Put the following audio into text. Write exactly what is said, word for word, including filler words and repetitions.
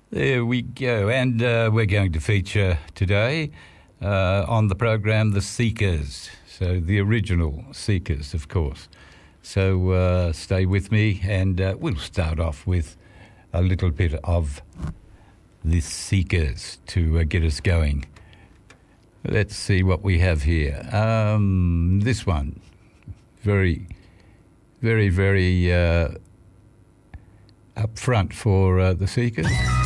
There we go. And uh, we're going to feature today uh, on the program The Seekers. So the original Seekers, of course. So uh, stay with me and uh, we'll start off with a little bit of The Seekers to uh, get us going. Let's see what we have here. Um, this one, very, very, very uh, up front for uh, The Seekers.